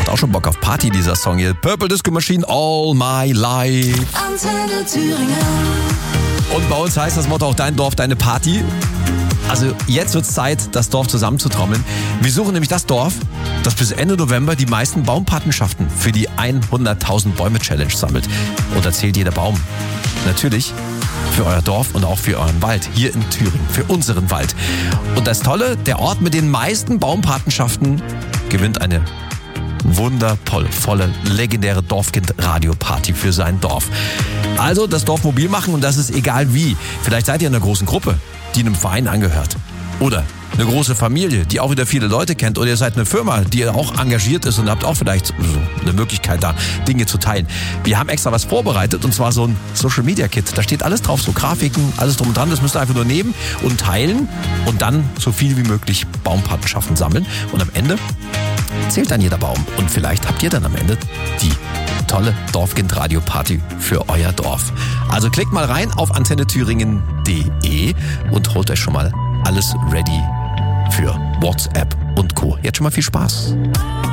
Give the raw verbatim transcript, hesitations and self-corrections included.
Macht auch schon Bock auf Party, dieser Song hier. Purple Disco Machine, All My Life. Antenne Thüringen. Und bei uns heißt das Motto auch dein Dorf, deine Party. Also jetzt wird es Zeit, das Dorf zusammenzutrommeln. Wir suchen nämlich das Dorf, das bis Ende November die meisten Baumpatenschaften für die hunderttausend Bäume Challenge sammelt. Und da zählt jeder Baum. Natürlich für euer Dorf und auch für euren Wald hier in Thüringen, für unseren Wald. Und das Tolle, der Ort mit den meisten Baumpatenschaften gewinnt eine wundervolle, legendäre Dorfkind-Radio-Party für sein Dorf. Also das Dorf mobil machen und das ist egal wie. Vielleicht seid ihr in einer großen Gruppe, die einem Verein angehört. Oder eine große Familie, die auch wieder viele Leute kennt. Oder ihr seid eine Firma, die auch engagiert ist und habt auch vielleicht so eine Möglichkeit da, Dinge zu teilen. Wir haben extra was vorbereitet und zwar so ein Social-Media-Kit. Da steht alles drauf, so Grafiken, alles drum und dran. Das müsst ihr einfach nur nehmen und teilen und dann so viel wie möglich Baumpatenschaften sammeln. Und am Ende zählt dann jeder Baum. Und vielleicht habt ihr dann am Ende die tolle Dorfkind-Radio-Party für euer Dorf. Also klickt mal rein auf antenne thüringen punkt de und holt euch schon mal alles ready für WhatsApp und Co. Jetzt schon mal viel Spaß.